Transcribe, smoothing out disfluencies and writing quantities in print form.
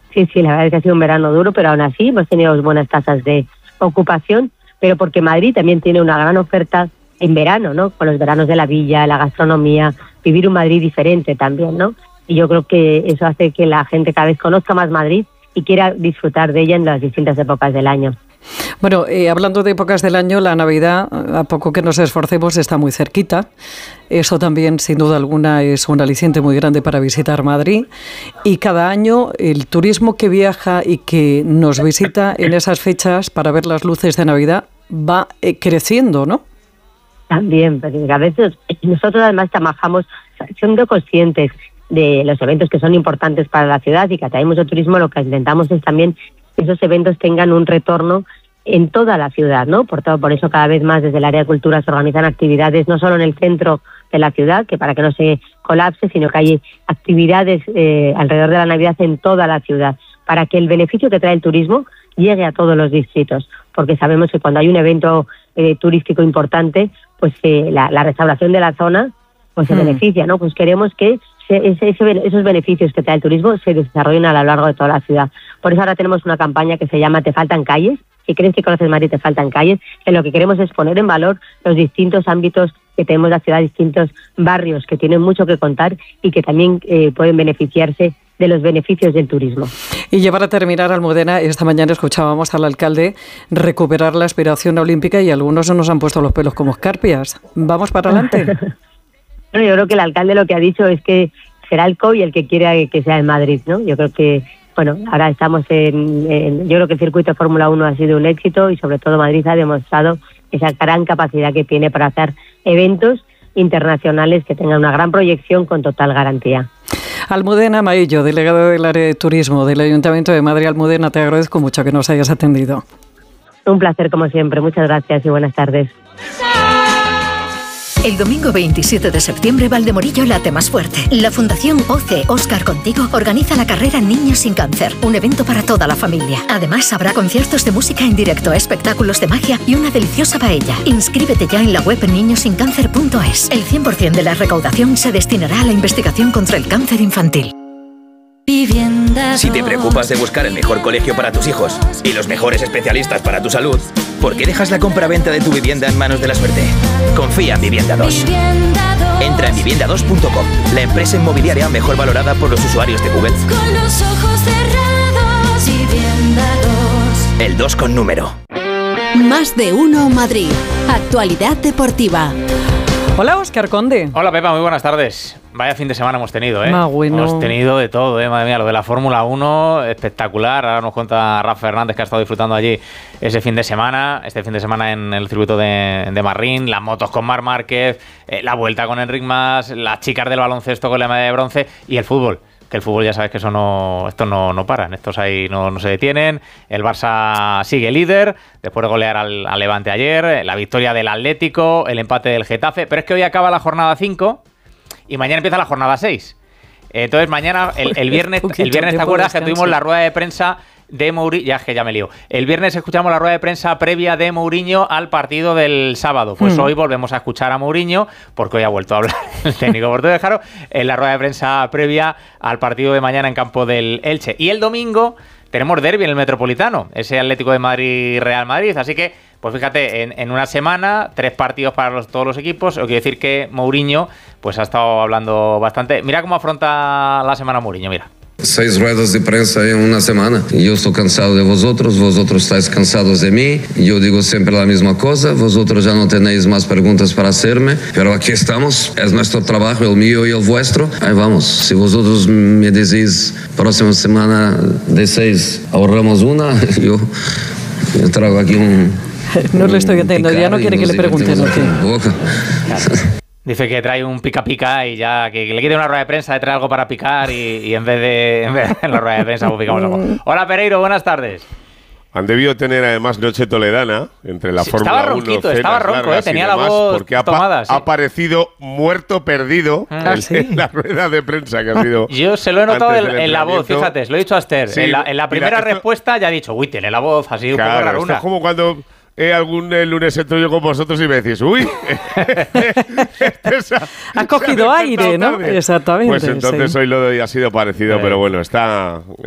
Sí, la verdad es que ha sido un verano duro, pero aún así hemos tenido buenas tasas de ocupación, pero porque Madrid también tiene una gran oferta en verano, ¿no? Con los veranos de la villa, la gastronomía, vivir un Madrid diferente también, ¿no? Y yo creo que eso hace que la gente cada vez conozca más Madrid y quiera disfrutar de ella en las distintas épocas del año. Bueno, hablando de épocas del año, la Navidad, a poco que nos esforcemos, está muy cerquita. Eso también, sin duda alguna, es un aliciente muy grande para visitar Madrid. Y cada año el turismo que viaja y que nos visita en esas fechas para ver las luces de Navidad va creciendo, ¿no? También, porque a veces nosotros además trabajamos siendo conscientes de los eventos que son importantes para la ciudad y que atraen mucho turismo. Lo que intentamos es también que esos eventos tengan un retorno en toda la ciudad, ¿no? Por eso cada vez más desde el área de cultura se organizan actividades no solo en el centro de la ciudad, que para que no se colapse, sino que hay actividades alrededor de la Navidad en toda la ciudad, para que el beneficio que trae el turismo llegue a todos los distritos, porque sabemos que cuando hay un evento turístico importante, pues la restauración de la zona pues se beneficia, ¿no? Pues queremos que esos beneficios que trae el turismo se desarrollen a lo largo de toda la ciudad. Por eso ahora tenemos una campaña que se llama Te faltan calles. Si crees que conoces Madrid, te faltan calles. Que lo que queremos es poner en valor los distintos ámbitos que tenemos en la ciudad, distintos barrios que tienen mucho que contar y que también pueden beneficiarse de los beneficios del turismo. Y ya para terminar, Almudena, esta mañana escuchábamos al alcalde recuperar la aspiración olímpica y algunos se nos han puesto los pelos como escarpias. ¿Vamos para adelante? Bueno, yo creo que el alcalde lo que ha dicho es que será el COI el que quiera que sea en Madrid, ¿no? Yo creo que, bueno, ahora estamos yo creo que el circuito de Fórmula 1 ha sido un éxito y sobre todo Madrid ha demostrado esa gran capacidad que tiene para hacer eventos internacionales que tengan una gran proyección con total garantía. Almudena Maillo, delegada del área de turismo del Ayuntamiento de Madrid. Almudena, te agradezco mucho que nos hayas atendido. Un placer como siempre, muchas gracias y buenas tardes. El domingo 27 de septiembre, Valdemorillo late más fuerte. La Fundación OCE Óscar Contigo organiza la carrera Niños sin Cáncer, un evento para toda la familia. Además, habrá conciertos de música en directo, espectáculos de magia y una deliciosa paella. Inscríbete ya en la web niñosincáncer.es. El 100% de la recaudación se destinará a la investigación contra el cáncer infantil. Si te preocupas de buscar el mejor colegio para tus hijos y los mejores especialistas para tu salud, ¿por qué dejas la compra-venta de tu vivienda en manos de la suerte? Confía en Vivienda 2. Entra en vivienda2.com, la empresa inmobiliaria mejor valorada por los usuarios de Google. Con los ojos cerrados, Vivienda 2. El 2 con número. Más de uno Madrid. Actualidad deportiva. Hola, Óscar Conde. Hola, Pepa, muy buenas tardes. Vaya fin de semana hemos tenido, ¿eh? Bueno. Hemos tenido de todo, madre mía, lo de la Fórmula 1, espectacular. Ahora nos cuenta Rafa Fernández, que ha estado disfrutando allí ese fin de semana, en el circuito de Marrín, las motos con Marc Márquez, la vuelta con Enric Mas, las chicas del baloncesto con la medalla de bronce y el fútbol. Que el fútbol ya sabes que estos no paran, estos ahí no se detienen. El Barça sigue líder, después de golear al Levante ayer, la victoria del Atlético, el empate del Getafe, pero es que hoy acaba la jornada 5 y mañana empieza la jornada 6. Entonces mañana, el viernes, ¿te acuerdas que tuvimos la rueda de prensa de Mourinho? Ya es que ya me lío. El viernes escuchamos la rueda de prensa previa de Mourinho al partido del sábado. Pues hoy volvemos a escuchar a Mourinho, porque hoy ha vuelto a hablar el técnico portugués, Jaro, en la rueda de prensa previa al partido de mañana en campo del Elche. Y el domingo tenemos derbi en el Metropolitano, ese Atlético de Madrid-Real Madrid. Así que, pues fíjate, en una semana, 3 partidos para todos los equipos. Os quiero decir que Mourinho pues ha estado hablando bastante. Mira cómo afronta la semana Mourinho, mira. 6 ruedas de prensa en una semana. Yo estoy cansado de vosotros estáis cansados de mí. Yo digo siempre la misma cosa. Vosotros ya no tenéis más preguntas para hacerme, pero aquí estamos. Es nuestro trabajo, el mío y el vuestro. Ahí vamos. Si vosotros me decís próxima semana de 6 ahorramos una, yo traigo aquí un... No lo estoy entendiendo, ya no quiere que le pregunten. Dice que trae un pica-pica y ya que le quite una rueda de prensa de traer algo para picar y en vez de en la rueda de prensa pues picamos algo. Hola Pereiro, buenas tardes. Han debido tener además noche toledana entre la Fórmula 1, estaba ronco, tenía la voz porque tomada. Ha aparecido muerto perdido en la rueda de prensa que ha sido. Yo se lo he notado en la voz, fíjate, se lo he dicho a Esther. Sí, en la primera respuesta ya ha dicho, uy, tiene la voz así un poco raruna. Esto es como cuando... algún lunes entro yo con vosotros y me decís, uy, has cogido aire, ¿no? Tarde. Exactamente. Pues entonces hoy lo ha sido parecido, pero bueno, está